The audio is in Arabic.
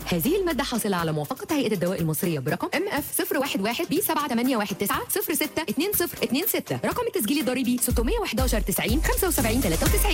هذه المادة حاصلة على موافقة هيئة الدواء المصرية برقم MF 011 B 7819 062026. رقم التسجيل الضريبي 611 90 75 93.